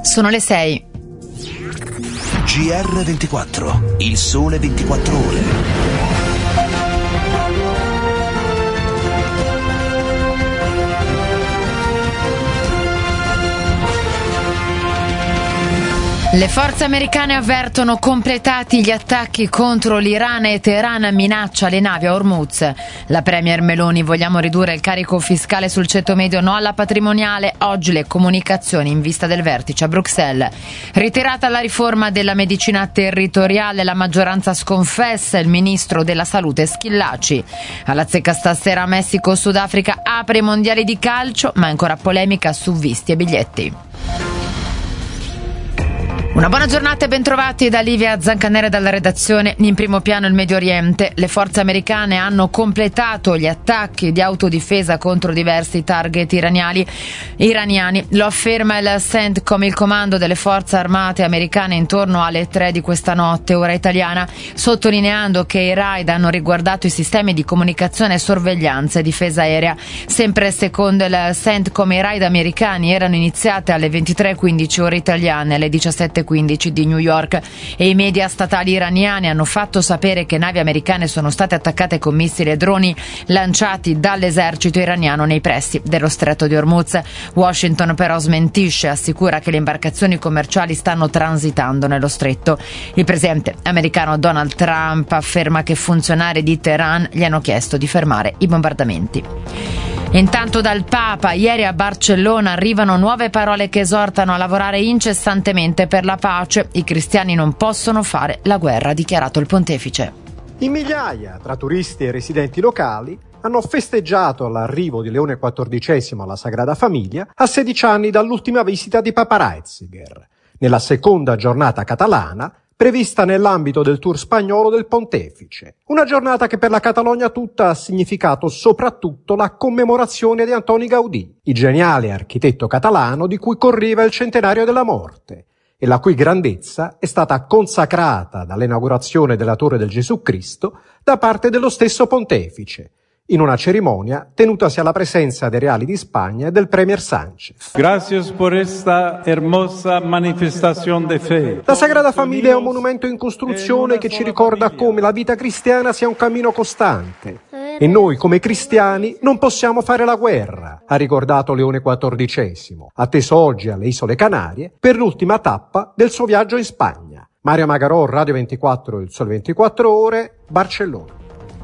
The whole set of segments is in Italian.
Sono le 6. GR24, il sole 24 ore. Le forze americane avvertono completati gli attacchi contro l'Iran e Teheran minaccia le navi a Hormuz. La premier Meloni: vogliamo ridurre il carico fiscale sul ceto medio, no alla patrimoniale. Oggi le comunicazioni in vista del vertice a Bruxelles. Ritirata la riforma della medicina territoriale, la maggioranza sconfessa il ministro della salute Schillaci. Alla zecca stasera Messico-Sudafrica apre i mondiali di calcio, ma ancora polemica su visti e biglietti. Una buona giornata e bentrovati da Livia Zancanera dalla redazione. In primo piano il Medio Oriente. Le forze americane hanno completato gli attacchi di autodifesa contro diversi target iraniani. Lo afferma il CENTCOM, il comando delle forze armate americane, intorno alle 3 di questa notte, ora italiana, sottolineando che i raid hanno riguardato i sistemi di comunicazione, sorveglianza e difesa aerea. Sempre secondo il CENTCOM, i raid americani erano iniziati alle 23:15 ore italiane, alle 17:15 di New York, e i media statali iraniani hanno fatto sapere che navi americane sono state attaccate con missili e droni lanciati dall'esercito iraniano nei pressi dello stretto di Hormuz. Washington però smentisce, assicura che le imbarcazioni commerciali stanno transitando nello stretto. Il presidente americano Donald Trump afferma che funzionari di Teheran gli hanno chiesto di fermare i bombardamenti. Intanto dal Papa, ieri a Barcellona arrivano nuove parole che esortano a lavorare incessantemente per la pace. I cristiani non possono fare la guerra, ha dichiarato il pontefice. In migliaia, tra turisti e residenti locali, hanno festeggiato l'arrivo di Leone XIV alla Sagrada Famiglia a 16 anni dall'ultima visita di Papa Ratzinger, nella seconda giornata catalana prevista nell'ambito del tour spagnolo del Pontefice. Una giornata che per la Catalogna tutta ha significato soprattutto la commemorazione di Antoni Gaudì, il geniale architetto catalano di cui correva il centenario della morte e la cui grandezza è stata consacrata dall'inaugurazione della Torre del Gesù Cristo da parte dello stesso Pontefice, in una cerimonia tenutasi alla presenza dei reali di Spagna e del premier Sánchez. Gracias por esta hermosa manifestación de fe. La Sagrada Famiglia è un monumento in costruzione che ci ricorda come la vita cristiana sia un cammino costante. E noi, come cristiani, non possiamo fare la guerra, ha ricordato Leone XIV, atteso oggi alle Isole Canarie per l'ultima tappa del suo viaggio in Spagna. Mario Magarò, Radio 24, il Sole 24 Ore, Barcellona.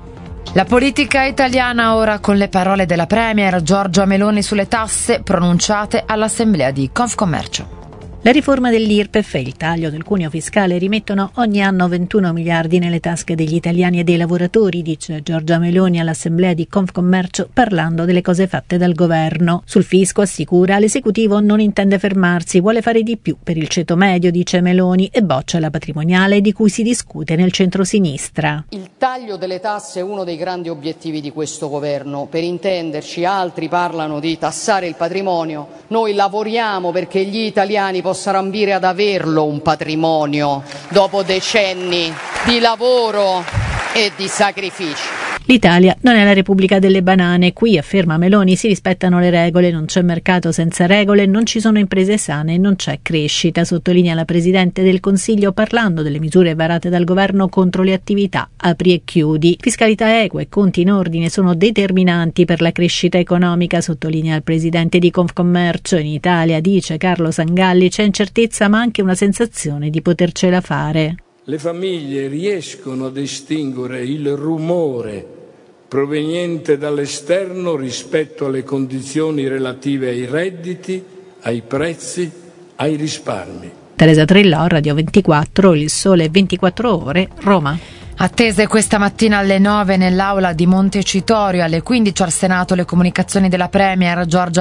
La politica italiana ora con le parole della premier Giorgia Meloni sulle tasse pronunciate all'assemblea di Confcommercio. La riforma dell'IRPEF e il taglio del cuneo fiscale rimettono ogni anno 21 miliardi nelle tasche degli italiani e dei lavoratori, dice Giorgia Meloni all'assemblea di Confcommercio parlando delle cose fatte dal governo. Sul fisco, assicura, l'esecutivo non intende fermarsi, vuole fare di più per il ceto medio, dice Meloni, e boccia la patrimoniale di cui si discute nel centrosinistra. Il taglio delle tasse è uno dei grandi obiettivi di questo governo. Per intenderci, altri parlano di tassare il patrimonio, noi lavoriamo perché gli italiani possano ambire ad averlo un patrimonio dopo decenni di lavoro e di sacrifici. L'Italia non è la Repubblica delle banane. Qui, afferma Meloni, si rispettano le regole, non c'è mercato senza regole, non ci sono imprese sane e non c'è crescita, sottolinea la Presidente del Consiglio parlando delle misure varate dal governo contro le attività apri e chiudi. Fiscalità equa e conti in ordine sono determinanti per la crescita economica, sottolinea il Presidente di Confcommercio. In Italia, dice Carlo Sangalli, c'è incertezza ma anche una sensazione di potercela fare. Le famiglie riescono a distinguere il rumore proveniente dall'esterno rispetto alle condizioni relative ai redditi, ai prezzi, ai risparmi. Teresa Trillò, Radio 24, il Sole 24 Ore, Roma. Attese questa mattina alle 9 nell'aula di Montecitorio, alle 15 al Senato le comunicazioni della premier Giorgia